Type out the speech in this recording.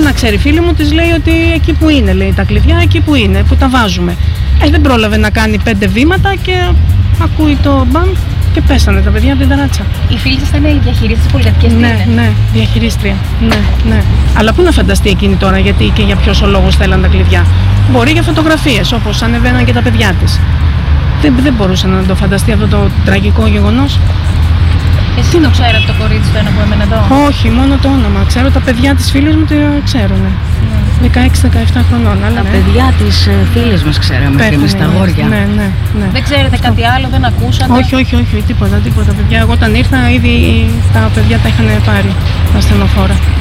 να ξέρει η φίλη μου, της λέει ότι εκεί που είναι, λέει τα κλειδιά, εκεί που είναι, που τα βάζουμε. Δεν πρόλαβε να κάνει 5 βήματα και ακούει το μπαμ και πέσανε τα παιδιά από την ταράτσα. Η φίλη σας ήταν η διαχειρίστρια πολυκατοικίας? Ναι, διαχειρίστρια. Ναι. Αλλά πού να φανταστεί εκείνη τώρα, γιατί και για ποιος ο λόγος θέλαν τα κλειδιά. Μπορεί για φωτογραφίες, όπως ανεβαίναν και τα παιδιά της. Δεν μπορούσε να το φανταστεί αυτό το τραγικό γεγονός. Εσύ το ξέρατε το κορίτσι το ένα που έμενε εδώ? Όχι, μόνο το όνομα. Ξέρω τα παιδιά της φίλης μου, το ξέρουν. 16-17 χρονών. Τα παιδιά της φίλης μας ξέραμε και εμείς τα αγόρια. Ναι. Δεν ξέρετε κάτι άλλο, δεν ακούσατε? Όχι, τίποτα. Παιδιά, εγώ όταν ήρθα ήδη τα παιδιά τα είχαν πάρει τα ασθενοφόρα.